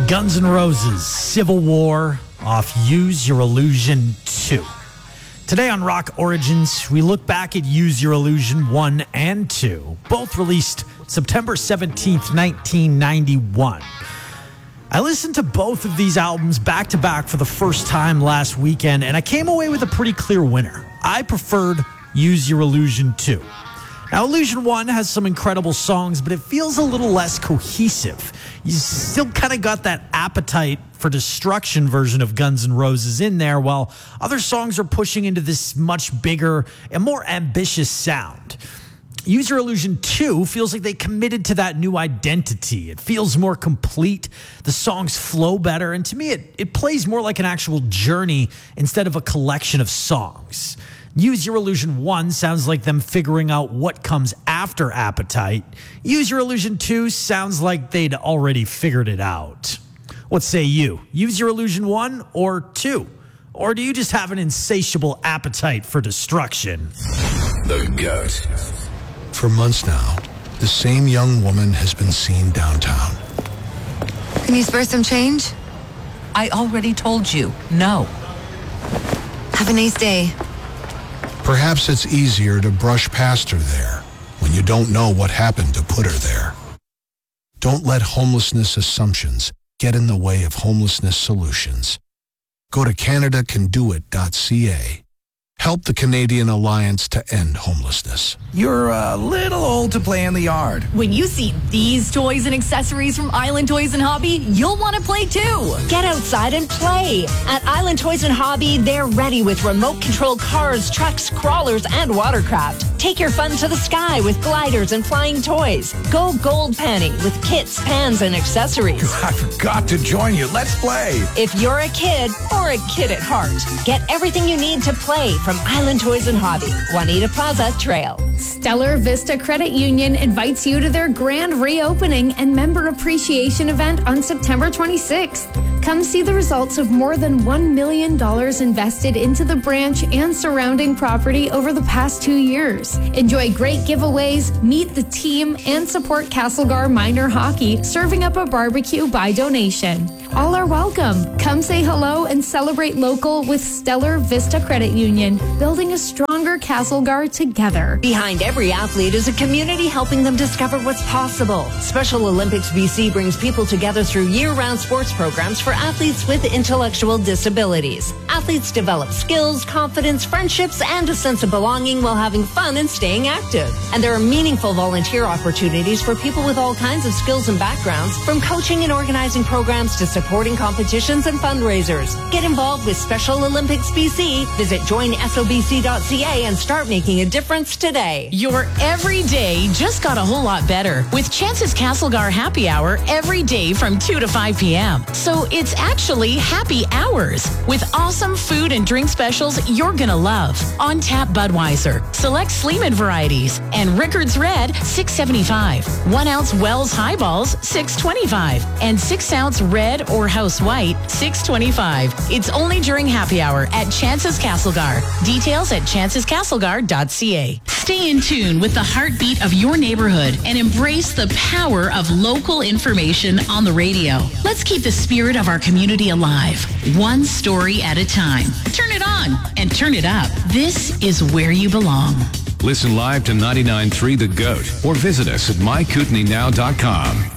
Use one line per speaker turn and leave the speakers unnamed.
Guns N' Roses, Civil War, off Use Your Illusion 2. Today on Rock Origins, we look back at Use Your Illusion 1 and 2, both released September 17th, 1991. I listened to both of these albums back to back for the first time last weekend, and I came away with a pretty clear winner. I preferred Use Your Illusion 2. Now, Illusion 1 has some incredible songs, but it feels a little less cohesive. You still kind of got that Appetite for Destruction version of Guns N' Roses in there, while other songs are pushing into this much bigger and more ambitious sound. Use Your Illusion 2 feels like they committed to that new identity. It feels more complete. The songs flow better. And to me, it plays more like an actual journey instead of a collection of songs. Use Your Illusion 1 sounds like them figuring out what comes after Appetite. Use Your Illusion 2 sounds like they'd already figured it out. What say you? Use Your Illusion 1 or 2? Or do you just have an insatiable appetite for destruction?
The GOAT.
For months now, the same young woman has been seen downtown.
Can you spare some change?
I already told you, no.
Have a nice day.
Perhaps it's easier to brush past her there when you don't know what happened to put her there. Don't let homelessness assumptions get in the way of homelessness solutions. Go to CanadaCanDoIt.ca. Help the Canadian Alliance to End Homelessness.
You're a little old to play in the yard.
When you see these toys and accessories from Island Toys and Hobby, you'll want to play too. Get outside and play. At Island Toys and Hobby, they're ready with remote-controlled cars, trucks, crawlers, and watercraft. Take your fun to the sky with gliders and flying toys. Go gold panning with kits, pans, and accessories.
I've got to join you. Let's play.
If you're a kid or a kid at heart, get everything you need to play from Island Toys and Hobby, Juanita Plaza Trail.
Stellar Vista Credit Union invites you to their grand reopening and member appreciation event on September 26th. Come see the results of more than $1 million invested into the branch and surrounding property over the past 2 years. Enjoy great giveaways, meet the team, and support Castlegar Minor Hockey, serving up a barbecue by donation. All are welcome. Come say hello and celebrate local with Stellar Vista Credit Union, building a stronger Castlegar together.
Behind every athlete is a community helping them discover what's possible. Special Olympics BC brings people together through year-round sports programs for athletes with intellectual disabilities. Athletes develop skills, confidence, friendships, and a sense of belonging while having fun and staying active. And there are meaningful volunteer opportunities for people with all kinds of skills and backgrounds, from coaching and organizing programs to supporting competitions and fundraisers. Get involved with Special Olympics BC. Visit joinsobc.ca and start making a difference today.
Your every day just got a whole lot better with Chance's Castlegar Happy Hour every day from 2 to 5 p.m. So it's actually happy hours with awesome food and drink specials you're going to love. On tap Budweiser, select Sleeman varieties, and Rickards Red, $6.75. 1 ounce Wells Highballs, $6.25. And 6 ounce Red or House White, $6.25. It's only during happy hour at Chance's Castlegar. Details at chancescastlegar.ca. Stay in tune with the heartbeat of your neighborhood and embrace the power of local information on the radio. Let's keep the spirit of our community alive, one story at a time. Turn it on and turn it up. This is where you belong.
Listen live to 99.3 The GOAT or visit us at mykootenaynow.com.